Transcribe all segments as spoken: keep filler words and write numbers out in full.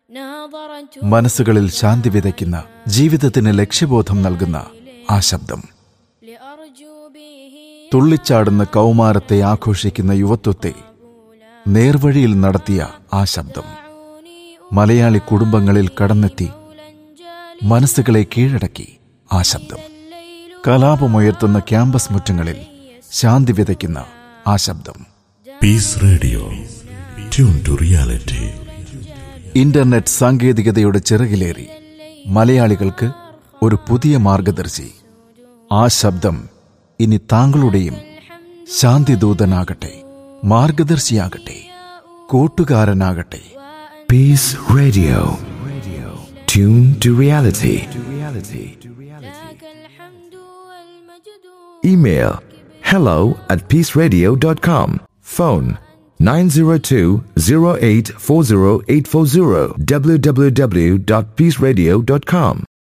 മനസ്സുകളിൽ ശാന്തി വിതയ്ക്കുന്ന, ജീവിതത്തിന് ലക്ഷ്യബോധം നൽകുന്ന ആ ശബ്ദം. തുള്ളിച്ചാടുന്ന കൗമാരത്തെ ആഘോഷിക്കുന്ന യുവത്വത്തെ നേർവഴിയിൽ നടത്തിയ ആ ശബ്ദം. മലയാളി കുടുംബങ്ങളിൽ കടന്നെത്തി മനസ്സുകളെ കീഴടക്കി ആ ശബ്ദം. കലാപമുയർത്തുന്ന ക്യാമ്പസ് മുറ്റങ്ങളിൽ ശാന്തി വിതയ്ക്കുന്ന ആ ശബ്ദം. Piece radio, tune to reality. Internet സാങ്കേതികതയുടെ ചിറകിലേറി മലയാളികൾക്ക് ഒരു പുതിയ മാർഗദർശി. ആ ശബ്ദം ഇനി താങ്കളുടെയും ശാന്തിദൂതനാകട്ടെ, മാർഗദർശിയാകട്ടെ, കൂട്ടുകാരനാകട്ടെ. Piece radio, tune to reality. Email hello at peaceradio dot com. Phone nine zero two zero eight four zero eight four zero. w w w dot peace radio dot com.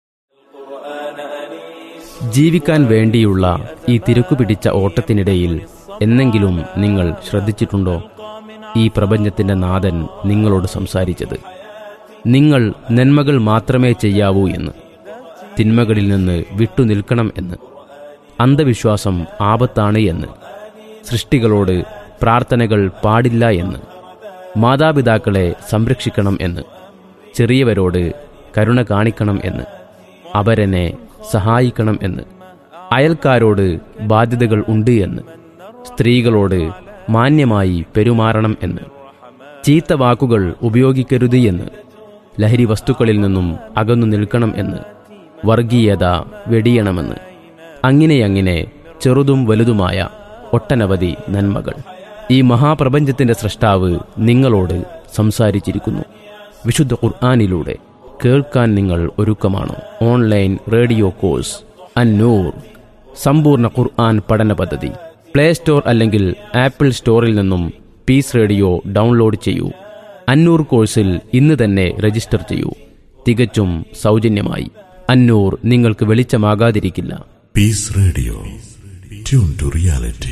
ജീവിക്കാൻ വേണ്ടിയുള്ള ഈ തിരക്കുപിടിച്ച ഓട്ടത്തിനിടയിൽ എന്നെങ്കിലും നിങ്ങൾ ശ്രദ്ധിച്ചിട്ടുണ്ടോ ഈ പ്രപഞ്ചത്തിന്റെ നാഥൻ നിങ്ങളോട് സംസാരിച്ചത്? നിങ്ങൾ നന്മകൾ മാത്രമേ ചെയ്യാവൂ എന്ന്, തിന്മകളിൽ നിന്ന് വിട്ടുനിൽക്കണം എന്ന്, അന്ധവിശ്വാസം ആപത്താണ് എന്ന്, സൃഷ്ടികളോട് പ്രാർത്ഥനകൾ പാടില്ല എന്ന്, മാതാപിതാക്കളെ സംരക്ഷിക്കണം എന്ന്, ചെറിയവരോട് കരുണ കാണിക്കണം എന്ന്, അവരെന്നെ സഹായിക്കണം എന്ന്, അയൽക്കാരോട് ബാധ്യതകൾ ഉണ്ട് എന്ന്, സ്ത്രീകളോട് മാന്യമായി പെരുമാറണം എന്ന്, ചീത്ത വാക്കുകൾ ഉപയോഗിക്കരുത് എന്ന്, ലഹരി വസ്തുക്കളിൽ നിന്നും അകന്നു നിൽക്കണം എന്ന്, വർഗീയത വെടിയണമെന്ന്, അങ്ങനെയങ്ങനെ ചെറുതും വലുതുമായ ഒട്ടനവധി നന്മകൾ ഈ മഹാപ്രപഞ്ചത്തിന്റെ സൃഷ്ടാവ് നിങ്ങളോട് സംസാരിച്ചിരിക്കുന്നു. വിശുദ്ധ ഖുർആനിലൂടെ കേൾക്കാൻ നിങ്ങൾ ഒരുക്കമാണോ? ഓൺലൈൻ റേഡിയോ കോഴ്സ് അന്നൂർ സമ്പൂർണ്ണ ഖുർആൻ പഠന പദ്ധതി. പ്ലേ സ്റ്റോർ അല്ലെങ്കിൽ ആപ്പിൾ സ്റ്റോറിൽ നിന്നും പീസ് റേഡിയോ ഡൗൺലോഡ് ചെയ്യൂ. അന്നൂർ കോഴ്സിൽ ഇന്ന് തന്നെ രജിസ്റ്റർ ചെയ്യൂ, തികച്ചും സൗജന്യമായി. അന്നൂർ നിങ്ങൾക്ക് വെളിച്ചമാകാതിരിക്കില്ല. Piece radio, tune to reality.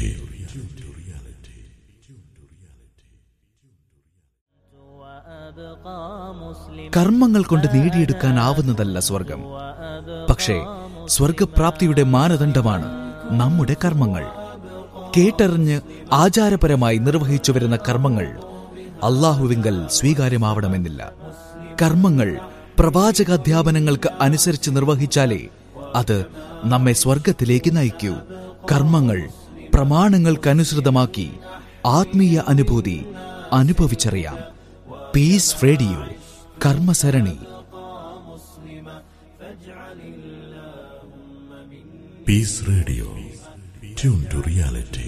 കർമ്മങ്ങൾ കൊണ്ട് നേടിയെടുക്കാനാവുന്നതല്ല സ്വർഗം. പക്ഷേ സ്വർഗപ്രാപ്തിയുടെ മാനദണ്ഡമാണ് നമ്മുടെ കർമ്മങ്ങൾ. കേട്ടറിഞ്ഞ് ആചാരപരമായി നിർവഹിച്ചു വരുന്ന കർമ്മങ്ങൾ അല്ലാഹുവിങ്കൽ സ്വീകാര്യമാവണമെന്നില്ല. കർമ്മങ്ങൾ പ്രവാചകാധ്യാപനങ്ങൾക്ക് അനുസരിച്ച് നിർവഹിച്ചാലേ അത് നമ്മെ സ്വർഗത്തിലേക്ക് നയിക്കൂ. കർമ്മങ്ങൾ പ്രമാണങ്ങൾക്കനുസൃതമാക്കി ആത്മീയ അനുഭൂതി അനുഭവിച്ചറിയാം. Piece radio കർമ്മസരണി. Piece radio, tune to reality.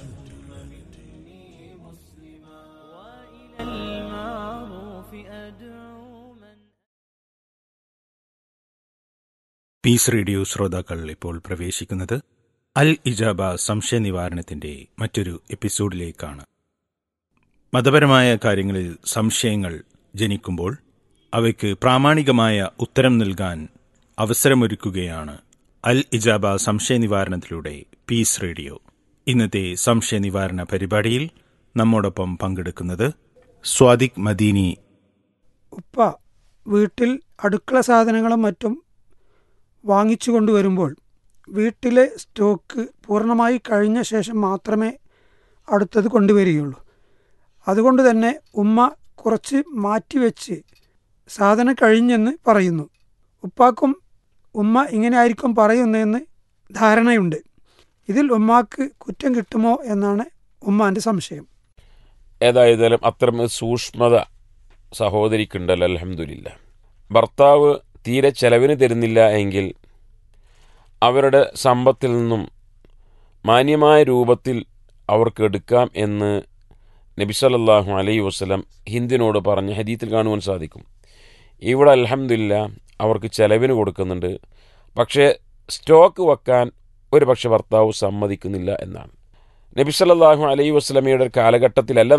Piece radio ശ്രോതാക്കൾ ഇപ്പോൾ പ്രവേശിക്കുന്നത് അൽ ഇജാബ സംശയ നിവാരണത്തിന്റെ മറ്റൊരു എപ്പിസോഡിലേക്കാണ്. മതപരമായ കാര്യങ്ങളിൽ സംശയങ്ങൾ ജനിക്കുമ്പോൾ അവയ്ക്ക് പ്രാമാണികമായ ഉത്തരം നൽകാൻ അവസരമൊരുക്കുകയാണ് അൽ ഇജാബ സംശയ നിവാരണത്തിലൂടെ പീസ് റേഡിയോ. ഇന്നത്തെ സംശയ നിവാരണ പരിപാടിയിൽ നമ്മോടൊപ്പം പങ്കെടുക്കുന്നത് സ്വാദിഖ് മദീനി. ഉപ്പ വീട്ടിൽ അടുക്കള സാധനങ്ങളും മറ്റും വാങ്ങിച്ചു കൊണ്ടുവരുമ്പോൾ വീട്ടിലെ സ്റ്റോക്ക് പൂർണ്ണമായി കഴിഞ്ഞ ശേഷം മാത്രമേ അടുത്തത് കൊണ്ടുവരികയുള്ളൂ. അതുകൊണ്ട് തന്നെ ഉമ്മ കുറച്ച് മാറ്റിവെച്ച് സാധനം കഴിഞ്ഞെന്ന് പറയുന്നു. ഉപ്പാക്കും ഉമ്മ ഇങ്ങനെ ആയിരിക്കും പറയുന്നതെന്ന് ധാരണയുണ്ട്. ഇതിൽ ഉമ്മാക്ക് കുറ്റം കിട്ടുമോ എന്നാണ് ഉമ്മാൻ്റെ സംശയം. ഏതായാലും അത്ര സൂക്ഷ്മത സഹോദരിക്കുണ്ടല്ലോ. അൽഹംദുലില്ലാ. ഭർത്താവ് തീരെ ചെലവിന് തരുന്നില്ല എങ്കിൽ അവരുടെ സമ്പത്തിൽ നിന്നും മാന്യമായ രൂപത്തിൽ അവർക്ക് എടുക്കാം എന്ന് നബി സല്ലല്ലാഹു അലൈഹി വസല്ലം ഹിന്ദിനോട് പറഞ്ഞ ഹദീത്തിൽ കാണുവാൻ സാധിക്കും. ഇവിടെ അൽഹംദുലില്ലാ അവർക്ക് ചെലവിന് കൊടുക്കുന്നുണ്ട്. പക്ഷേ സ്റ്റോക്ക് വെക്കാൻ ഒരു പക്ഷെ ഭർത്താവ് സമ്മതിക്കുന്നില്ല എന്നാണ്. നബി സല്ലല്ലാഹു അലൈഹി വസല്ലമയുടെ കാലഘട്ടത്തിലല്ല